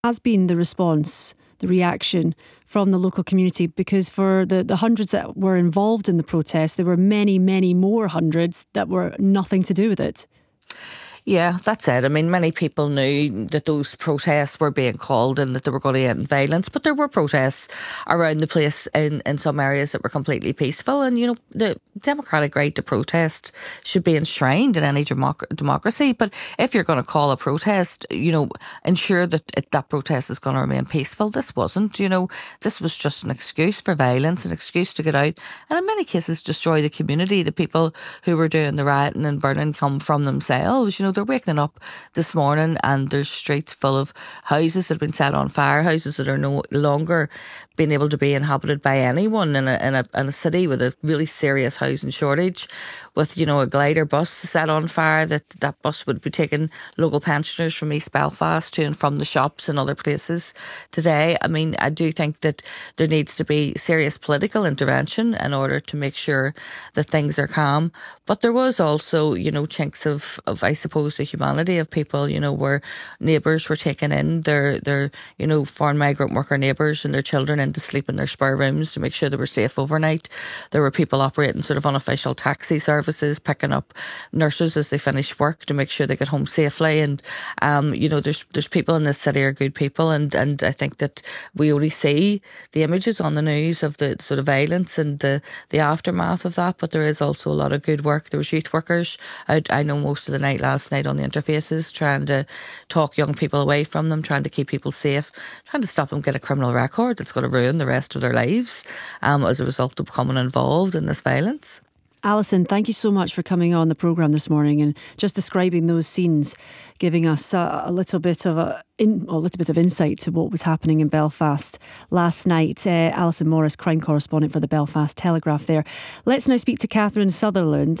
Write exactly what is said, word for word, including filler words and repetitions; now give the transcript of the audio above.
has been the response, the reaction from the local community? Because for the, the hundreds that were involved in the protest, there were many, many more hundreds that were nothing to do with it. Yeah, that's it. I mean, many people knew that those protests were being called and that they were going to end in violence, but there were protests around the place in, in some areas that were completely peaceful. And, you know, the democratic right to protest should be enshrined in any democ- democracy. But if you're going to call a protest, you know, ensure that it, that protest is going to remain peaceful. This wasn't, you know, this was just an excuse for violence, an excuse to get out and in many cases destroy the community. The people who were doing the rioting and burning come from themselves, you know. They're waking up this morning and there's streets full of houses that have been set on fire, houses that are no longer being able to be inhabited by anyone in a, in a, in a city with a really serious housing shortage, with, you know, a glider bus set on fire. That that bus would be taking local pensioners from East Belfast to and from the shops and other places today. I mean, I do think that there needs to be serious political intervention in order to make sure that things are calm. But there was also, you know, chinks of, of I suppose, the humanity of people, you know, where neighbours were taking in their, their, you know, foreign migrant worker neighbours and their children in to sleep in their spare rooms to make sure they were safe overnight. There were people operating sort of unofficial taxi services, picking up nurses as they finish work to make sure they get home safely. And, um, you know, there's there's people in this city are good people. And, and I think that we only see the images on the news of the sort of violence and the, the aftermath of that. But there is also a lot of good work. There was youth workers out, I know, most of the night last night on the interfaces, trying to talk young people away from them, trying to keep people safe, trying to stop them get a criminal record that's going to ruin the rest of their lives um, as a result of becoming involved in this violence. Alison, thank you so much for coming on the programme this morning and just describing those scenes, giving us a, a little bit of a, in, a little bit of insight to what was happening in Belfast last night. Uh, Alison Morris, crime correspondent for the Belfast Telegraph there. Let's now speak to Catherine Sutherland.